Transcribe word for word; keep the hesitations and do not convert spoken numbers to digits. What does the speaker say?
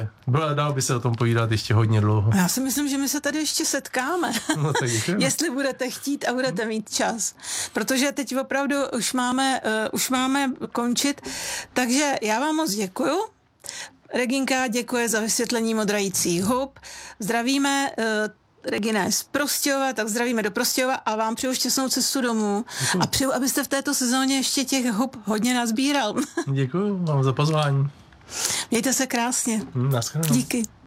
Bylo, dalo by se o tom povídat ještě hodně dlouho. Já si myslím, že my se tady ještě setkáme. No, tak jestli budete chtít a budete mít čas. Protože teď opravdu už máme, uh, už máme končit. Takže já vám moc děkuju. Reginka děkuje za vysvětlení modrajících hub. Zdravíme, uh, Regina je z Prostějova, tak zdravíme do Prostějova a vám přeju šťastnou cestu domů. Děkuju. A přeju, abyste v této sezóně ještě těch hub hodně nazbíral. Děkuju vám za pozvání. Mějte se krásně. Naschledanou. Díky.